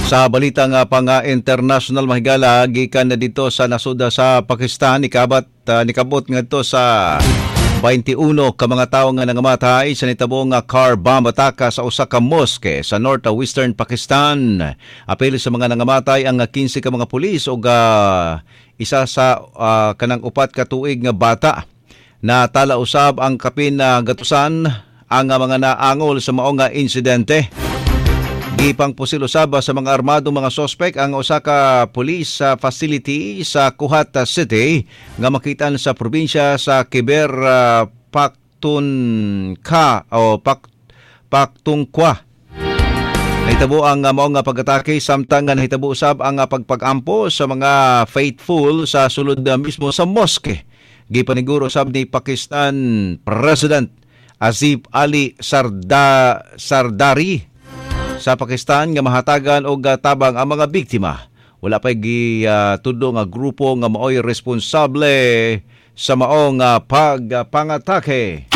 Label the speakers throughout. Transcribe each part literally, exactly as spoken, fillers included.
Speaker 1: Sa balita nga pang uh, international mahigala gikan na dito sa nasud sa Pakistan nikabat uh, nikabot ngadto sa twenty-one ka mga tawo nga nangamatay sa nitabong nga car bomb ataka sa usa ka mosque sa northwestern Pakistan. Apil sa mga nangamatay ang fifteen ka mga pulis ug uh, isa sa uh, kanang upat ka tuig nga bata. Na tala usab ang kapin na uh, gatusan ang uh, mga naangol sa mao nga insidente. Gipang pusil usab sa mga armadong mga sospek ang usa ka police uh, facility sa Kuhat City nga makitan sa probinsya sa Khyber uh, Pakhtunkhwa o Pak Pakhtunkhwa. Nahitabo ang uh, mao nga pag-atake samtang nga nahitabo usab ang uh, pagpagampo sa mga faithful sa sulod uh, mismo sa mosque. Gipaniguro usab ni Pakistan President Asif Ali Sarda Sardari sa Pakistan nga mahatagan og tabang ang mga biktima. Wala pa gi uh, tudlo nga grupo nga maoy responsable sa mao nga pagpangatake.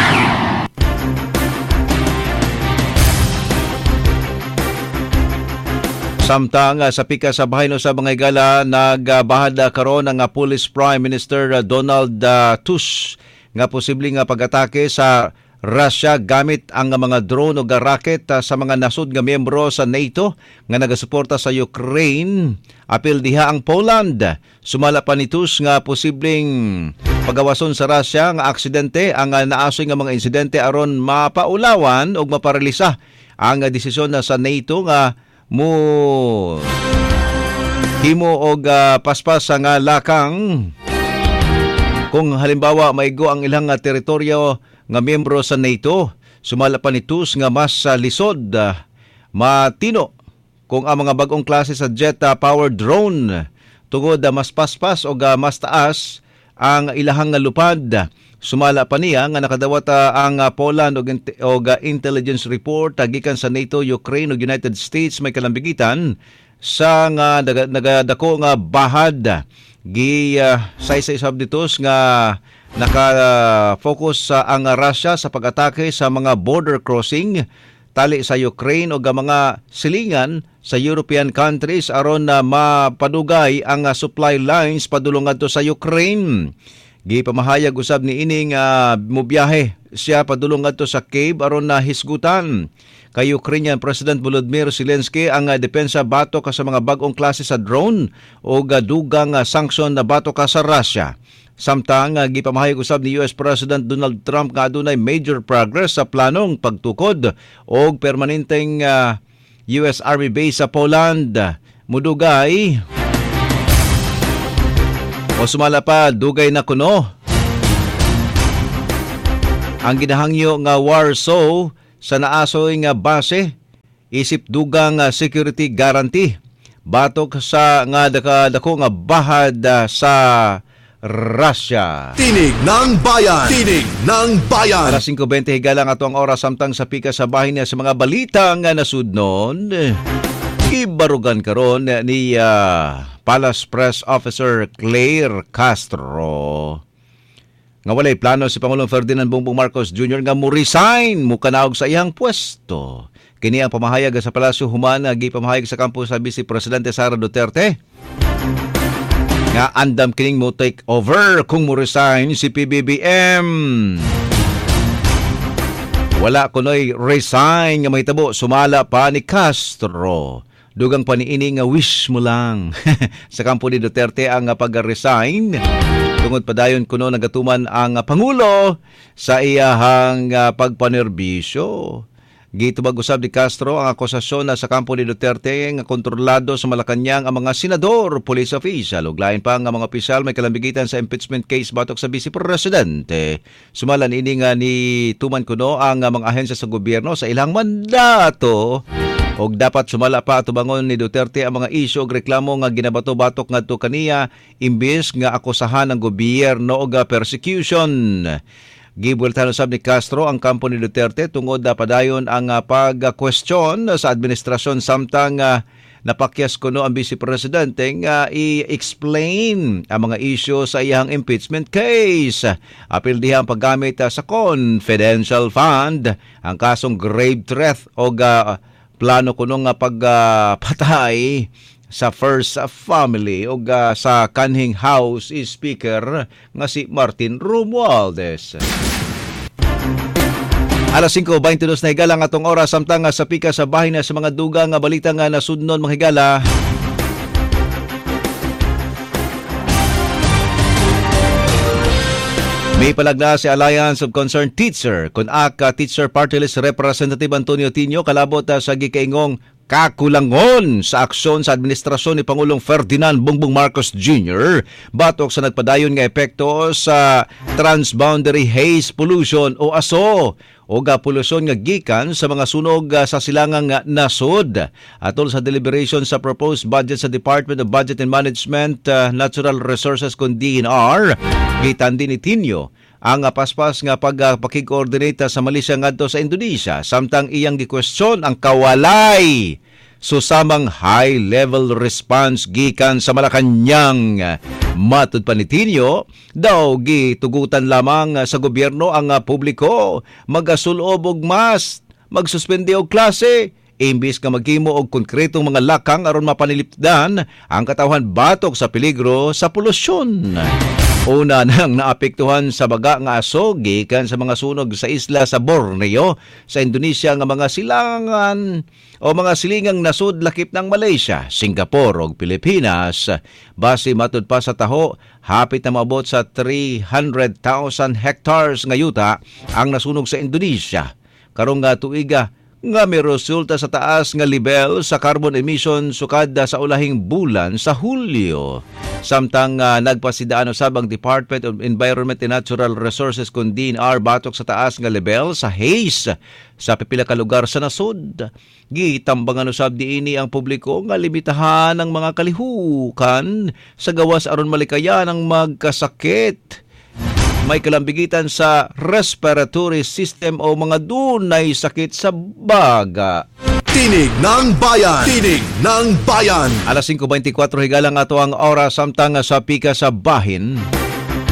Speaker 1: Samtang uh, sa pika sa bahay no sa mga igala nagbahad uh, karon ang uh, Police Prime Minister uh, Donald uh, Tusk nga posibleng nga pag-atake sa Russia gamit ang mga drone o rocket uh, sa mga nasud nga miyembro sa NATO nga nagasuporta sa Ukraine. Apil diha ang Poland. Sumala pa ni Tusk nga posibleng pagawason sa Russia nga aksidente ang uh, naasoy nga mga insidente aron mapaulawan o maparalisa ang uh, desisyon na sa NATO nga mo himo og uh, paspas nga lakang kung halimbawa maigo ang ilang uh, teritoryo nga miyembro sa NATO. Sumala pa ni Tusk nga mas uh, lisod uh, matino kung ang mga bagong klase sa jet uh, powered drone tungod uh, mas paspas o uh, mas taas ang ilahang lupad. Sumala pa niya nga nakadawat uh, ang uh, Poland og, og uh, intelligence report uh, gikan sa NATO, Ukraine ug United States may kalambigitan sa nga nagadako nga bahad. Gi uh, say-say sab ditos nga naka-focus sa uh, ang Russia sa pag-atake sa mga border crossing tali sa Ukraine o mga silingan sa European countries aron na uh, mapadugay ang uh, supply lines padulong adto sa Ukraine. Gipamahayag usab ni ining uh, mobiyahe siya padulong adto sa Kyiv aron na hisgutan kay Ukrainian President Volodymyr Zelensky ang uh, depensa batok sa mga bagong klase sa drone o uh, dugang uh, sanksyon na batok sa Russia. Samtang uh, gipamahayag usab ni U S President Donald Trump nga adunay major progress sa planong pagtukod og permanenteng uh, U S Army base sa Poland. Mudugay o sumala pa dugay na kuno ang ginahangyo nga Warsaw sa naasoy nga base isip dugang uh, security guarantee batok sa nga dako nga bahad uh, sa Russia.
Speaker 2: Tinig ng Bayan! Tinig ng Bayan!
Speaker 1: Alas five twenty higala nga ito ang oras samtang sa pika sa bahay niya sa mga balita nga nasudnon. Ibarugan karon ni uh, Palace Press Officer Claire Castro nga walay plano si Pangulong Ferdinand Bongbong Marcos Junior nga mo resign mo kanaog sa iyang pwesto. Kini ang pamahayag sa Palasyo Human nga gipamahayag sa kampo sa Vice Presidente Sara Duterte. Nga andam kining mo take over kung mo resign si P B B M. Wala kunoy resign nga mahitabo sumala pa ni Castro. Dugang pa niini nga wish mo lang sa kampo ni Duterte ang pag-resign. Tungod padayon kuno nagatuman ang Pangulo sa iyahang pagpanerbisyo. Gitubag usab ni Castro ang akusasyon na sa kampo ni Duterte nga kontrolado sa Malacañang ang mga senador, police official ug lain pa nga mga opisyal may kalambigitan sa impeachment case batok sa Vice Presidente. Sumalan ini nga ni tuman kuno ang mga ahensya sa gobyerno sa ilang mandato og dapat sumala pa atubangon ni Duterte ang mga isyu ug reklamo nga ginabato-batok ngadto kaniya imbes nga akusahan ng gobyerno og persecution. Gibueltan usab ni Castro ang kampo ni Duterte tungod na padayon ang uh, pag-question sa administrasyon samtang uh, napakyas kuno ang Vice Presidente nga uh, i-explain ang mga isyu sa iyang impeachment case. Apil diha ang paggamit uh, sa confidential fund, ang kasong grave threat o uh, plano kuno nga pagpatay sa first family o uh, sa kanhing House Speaker nga si Martin Romualdez. Alas singko twenty-dos na higala nga atong oras samtang sa pika sa bahin na sa mga duga nga balita nga nasudnon mga higala. May palagda si Alliance of Concerned Teacher kun aka Teacher Party List Representative Antonio Tino kalabot sa gikaingong kakulangon sa aksyon sa administrasyon ni Pangulong Ferdinand Bongbong Marcos Junior batok sa nagpadayon nga epekto sa transboundary haze pollution o A S O o ga polusyon nga gikan sa mga sunog sa silangang nasod. Atol sa deliberation sa proposed budget sa Department of Budget and Management, uh, Natural Resources kun D N R, gitan din ni Tinio ang paspas nga pagpakig-coordinate sa Malaysia ngadto sa Indonesia samtang iyang gikwestiyon ang kawalay susamang high-level response gikan sa Malacañang. Matud pa ni Tinio, daw gitugutan lamang sa gobyerno ang publiko magasulob og mas magsuspende og klase imbis ka maghimo og konkretong mga lakang aron mapanilipdan ang katawhan batok sa peligro sa polusyon. Una nang naapektuhan sa baga nga aso gikan sa mga sunog sa isla sa Borneo sa Indonesia nga mga silangan o mga silingang nasud lakip ng Malaysia, Singapore ug Pilipinas. Base matud pa sa taho, hapit na maabot sa three hundred thousand hectares nga yuta ang nasunog sa Indonesia. Karong nga tuiga nga may resulta sa taas nga level sa carbon emission sukad sa ulahing bulan sa Hulyo. Samtang uh, nagpasidaan usab ang Department of Environment and Natural Resources kun D N R batok sa taas nga level sa haze sa pipila ka lugar sa nasod. Gitambangan usab diini ang publiko nga limitahan ang mga kalihukan sa gawas aron malikayan ang magkasakit. May kalambigitan sa respiratory system o mga dunay sakit sa baga.
Speaker 2: Tinig ng Bayan! Tinig ng Bayan!
Speaker 1: Alas singko twenty-four higalang ato ang oras samtang sa pika sa bahin.